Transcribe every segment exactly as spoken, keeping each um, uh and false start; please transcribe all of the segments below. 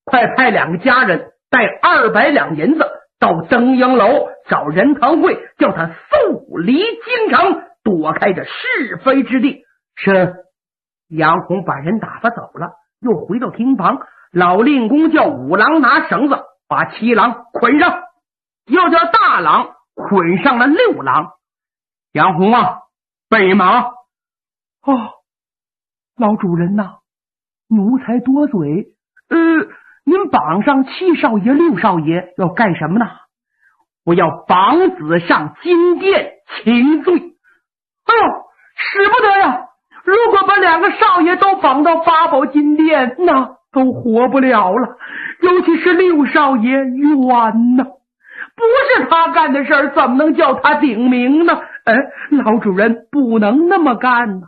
快派两个家人带二百两银子到登营楼找任堂会，叫他速离京城，躲开这是非之地。是。杨红把人打发走了，又回到厅房，老令公叫五郎拿绳子把七郎捆上，又叫大郎捆上了六郎。杨红啊，备马。哦，老主人呐、啊，奴才多嘴。呃，您绑上七少爷、六少爷要干什么呢？我要绑子上金殿请罪。哎呦，使不得呀！如果把两个少爷都绑到八宝金殿，那都活不了了。尤其是六少爷冤呐，不是他干的事儿，怎么能叫他顶名呢？哎，老主人不能那么干呢。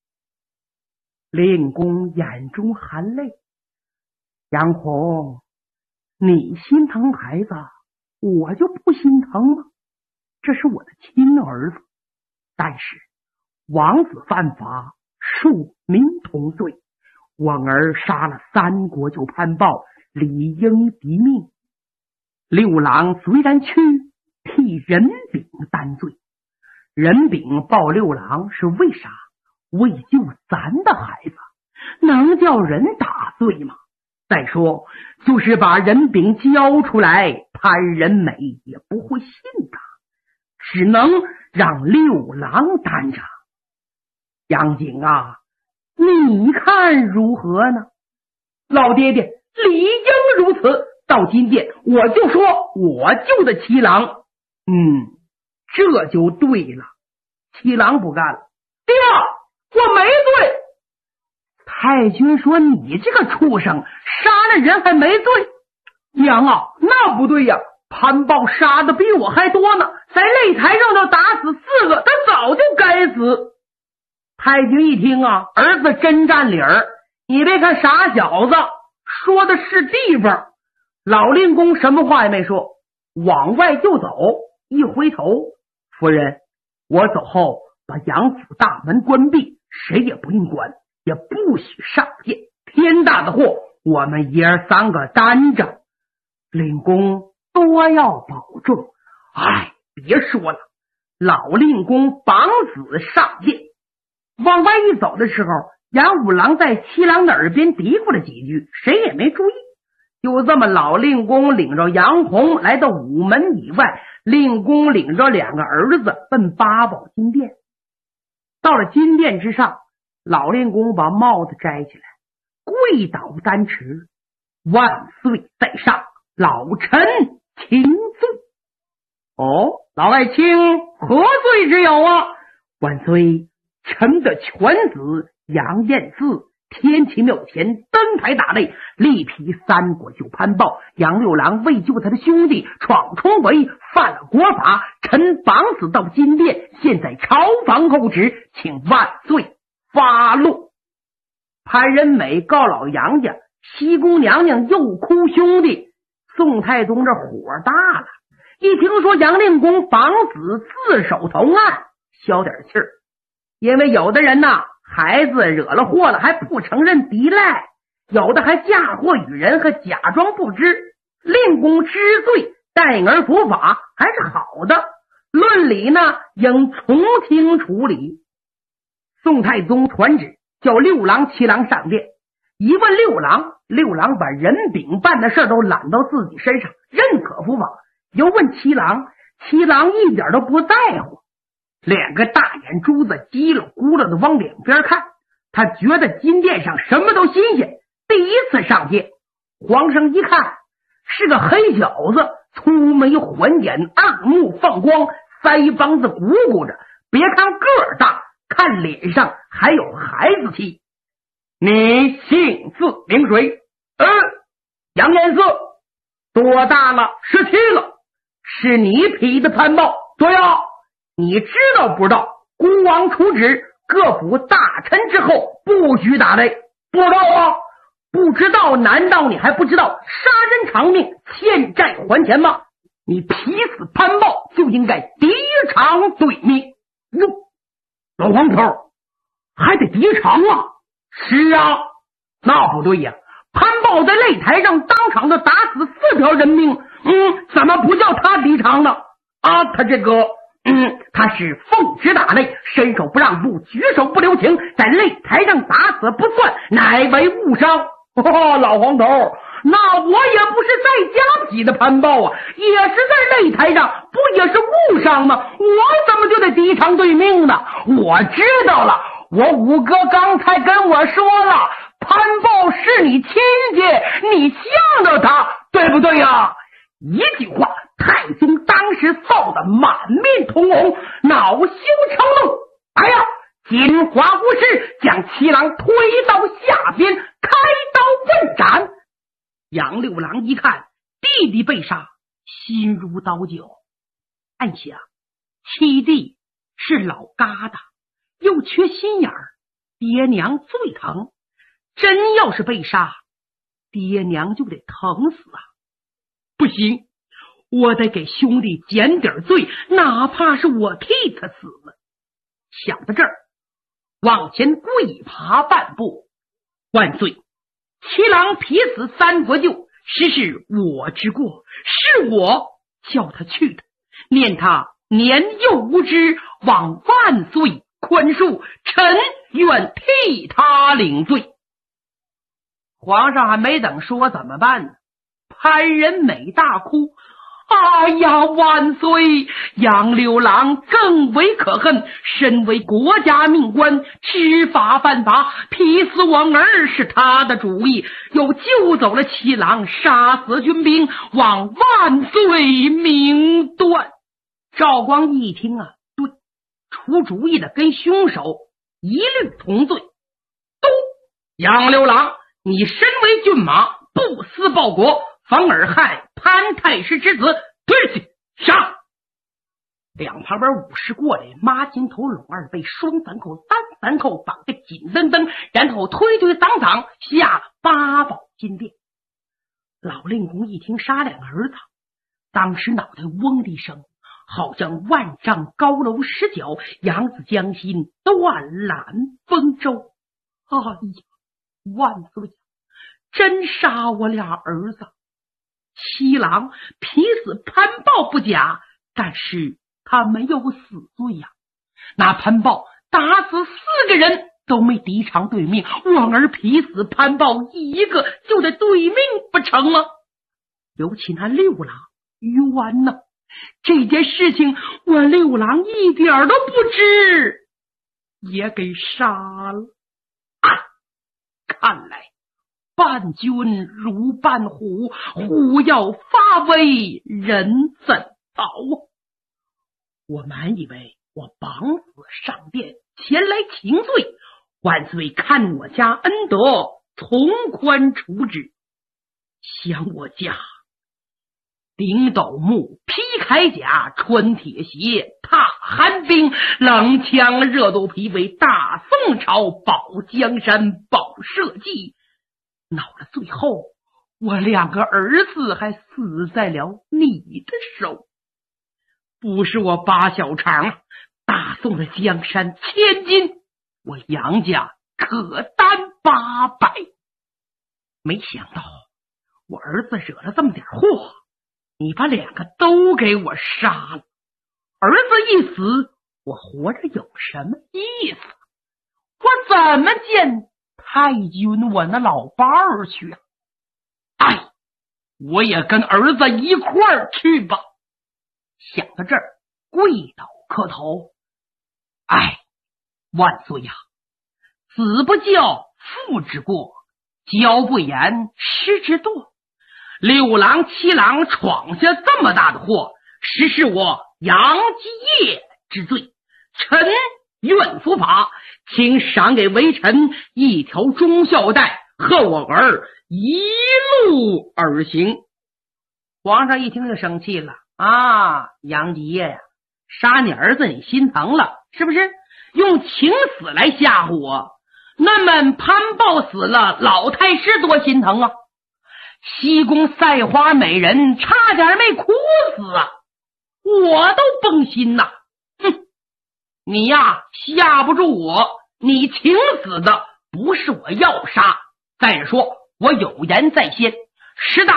令公眼中含泪。杨红，你心疼孩子，我就不心疼吗？这是我的亲儿子，但是王子犯法，庶民同罪，我儿杀了三国舅潘豹，理应抵命。六郎虽然屈，替任炳担罪。任炳报六郎是为啥？为救咱的孩子，能叫人打罪吗？再说，就是把任炳交出来，潘仁美也不会信他，只能让六郎担着。杨景啊，你看如何呢？老爹爹，理应如此。到今天我就说我救的七郎。嗯，这就对了。七郎不干了。爹，我没罪。太君说你这个畜生，杀了人还没罪？娘啊，那不对呀，潘豹杀的比我还多呢，在擂台上就打死四个，他早就该死。太君一听啊，儿子真占理儿，你别看傻小子说的是地方。老令公什么话也没说，往外就走，一回头，夫人，我走后把杨府大门关闭，谁也不应管，也不许上殿，天大的祸我们爷儿三个担着。令公多要保重。哎，别说了。老令公绑子上殿，往外一走的时候，杨五郎在七郎的耳边嘀咕了几句，谁也没注意。就这么，老令公领着杨红来到午门以外，令公领着两个儿子奔八宝金殿。到了金殿之上，老令公把帽子摘起来，跪倒丹池，万岁在上，老臣请罪。哦，老爱卿何罪之有啊？万岁，臣的犬子杨彦嗣天齐庙前登台打擂，力劈三国舅潘豹，杨六郎为救他的兄弟闯重围，犯了国法，臣绑死到金殿，现在朝房候旨，请万岁发落。潘仁美告老杨家，西宫娘娘又哭兄弟，宋太宗这火大了，一听说杨令公绑死自首投案，消点气儿。因为有的人呐，孩子惹了祸了还不承认抵赖，有的还嫁祸于人，还假装不知。令公知罪，待而伏法还是好的，论理呢应从轻处理。宋太宗传旨叫六郎七郎上殿，一问六郎，六郎把任炳办的事都揽到自己身上，认可伏法。又问七郎，七郎一点都不在乎，两个大眼珠子叽里咕噜的往两边看，他觉得金殿上什么都新鲜。第一次上殿，皇上一看是个黑小子，粗眉环眼，二目放光，腮帮子鼓鼓着，别看个儿大，看脸上还有孩子气。你姓字名谁？呃，杨延嗣。多大了？十七了。是你劈的潘豹？对呀。你知道不知道孤王出旨，各府大臣之后不许打擂？不知道啊。不知道，难道你还不知道杀人偿命，欠债还钱吗？你劈死潘豹就应该抵偿对命。哟，老黄头还得抵偿啊？是啊。那不对呀， 潘豹在擂台上当场就打死四条人命，嗯，怎么不叫他抵偿呢？啊，他这个，嗯，他是奉旨打擂，伸手不让步，举手不留情，在擂台上打死不算，乃为误伤。哦，老黄头，那我也不是在家匹的潘豹啊，也是在擂台上，不也是误伤吗？我怎么就得抵偿对命呢？我知道了，我五哥刚才跟我说了，潘豹是你亲戚，你向着他，对不对呀？一句话，太宗当时臊得满面通红，恼羞成怒。哎呀，金华无事，将七郎推到下边，开刀问斩。杨六郎一看弟弟被杀，心如刀绞，暗想七弟是老疙瘩，又缺心眼儿，爹娘最疼，真要是被杀，爹娘就得疼死啊！不行，我得给兄弟减点罪，哪怕是我替他死了。想到这儿，往前跪爬半步，万岁，七郎劈死三国舅，实是我之过，是我叫他去的，念他年幼无知，望万岁宽恕，臣愿替他领罪。皇上还没等说怎么办呢，潘仁美大哭，哎呀，万岁！杨六郎更为可恨，身为国家命官，知法犯法，劈死我儿是他的主意，又救走了七郎，杀死军兵，望万岁明断。赵光义一听啊，对，出主意的跟凶手一律同罪。都，杨六郎，你身为骏马，不思报国，反而害潘太师之子，推去杀！两旁边武士过来，马金头龙二被双反扣、单反扣绑得紧蹬蹬，然后推推搡搡下八宝金殿。老令公一听杀两个儿子，当时脑袋嗡的一声，好像万丈高楼失脚，扬子江心，断缆丰舟。哎呀，万岁，真杀我俩儿子！七郎劈死潘豹不假，但是他没有死罪呀、啊。那潘豹打死四个人都没抵偿对命，我儿劈死潘豹一个就得对命不成吗？尤其那六郎冤呐，这件事情我六郎一点都不知，也给杀了啊！看来伴君如伴虎，虎要发威，人怎逃啊？我满以为我绑死上殿前来请罪，万岁看我家恩德，从宽处置。想我家顶斗木，披铠甲，穿铁鞋，踏寒冰，冷枪热肚皮，为大宋朝保江山，保社稷。闹了最后，我两个儿子还死在了你的手。不是我八小肠，大宋的江山千金，我杨家可担八百。没想到我儿子惹了这么点祸，你把两个都给我杀了。儿子一死，我活着有什么意思？我怎么见太君我那老伴儿去啊？哎，我也跟儿子一块儿去吧。想到这儿，跪倒磕头。哎，万岁呀、啊！子不教，父之过；教不严，师之惰。六郎七郎闯下这么大的祸，实是我杨继业之罪。臣愿伏法，请赏给微臣一条忠孝带，和我儿一路而行。皇上一听就生气了啊！杨继业呀，杀你儿子你心疼了是不是？用请死来吓唬我。那么潘豹死了，老太师多心疼啊！西宫赛花美人差点没哭死啊！我都崩心呐！哼，你呀吓不住我，你请死的不是我要杀。再者说， 我有言在先，石大